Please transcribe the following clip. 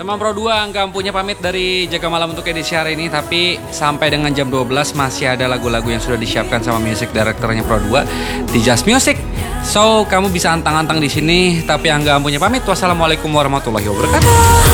Teman Pro 2 nggak punya pamit dari Jaga Malam untuk edisi hari ini, tapi sampai dengan jam 12 masih ada lagu-lagu yang sudah disiapkan sama music directornya Pro 2 di Just Music. So, kamu bisa antang-antang di sini, tapi yang nggak punya pamit. Wassalamualaikum warahmatullahi wabarakatuh.